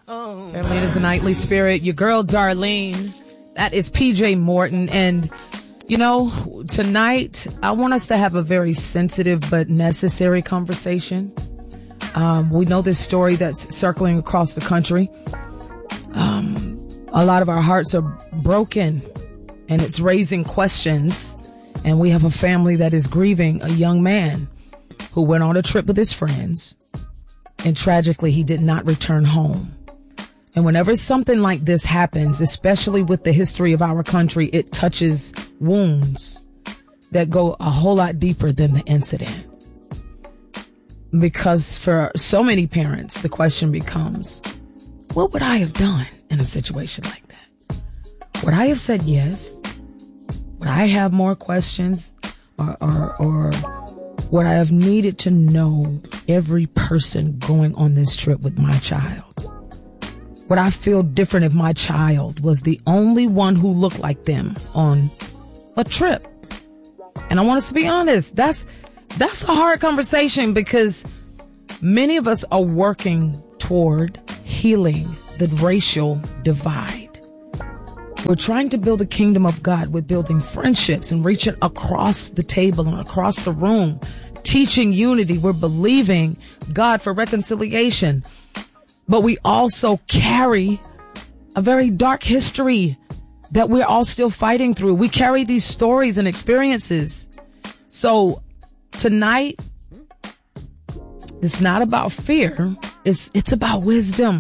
Family, it is a nightly spirit. Your girl, Darlene. That is PJ Morton. And, you know, tonight, I want us to have a very sensitive but necessary conversation. We know this story that's circling across the country. A lot of our hearts are broken, and it's raising questions. And we have a family that is grieving a young man who went on a trip with his friends, and tragically, he did not return home. And whenever something like this happens, especially with the history of our country, it touches wounds that go a whole lot deeper than the incident. Because for so many parents, the question becomes, what would I have done in a situation like that? Would I have said yes? Would I have more questions? Or would I have needed to know every person going on this trip with my child? Would I feel different if my child was the only one who looked like them on a trip? And I want us to be honest. That's a hard conversation because many of us are working toward healing the racial divide. We're trying to build a kingdom of God. We're building friendships and reaching across the table and across the room, teaching unity. We're believing God for reconciliation. But we also carry a very dark history that we're all still fighting through. We carry these stories and experiences. So tonight, it's not about fear. It's about wisdom.